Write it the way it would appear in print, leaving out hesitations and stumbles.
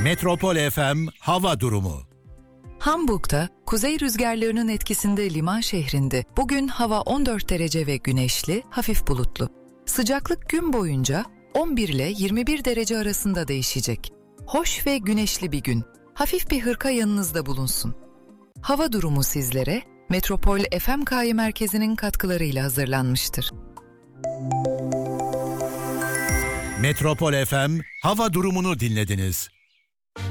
Metropol FM hava durumu. Hamburg'da kuzey rüzgarlarının etkisinde liman şehrinde bugün hava 14 derece ve güneşli, hafif bulutlu. Sıcaklık gün boyunca 11 ile 21 derece arasında değişecek. Hoş ve güneşli bir gün. Hafif bir hırka yanınızda bulunsun. Hava durumu sizlere Metropol FMK'yı merkezinin katkılarıyla hazırlanmıştır. Metropol FM hava durumunu dinlediniz.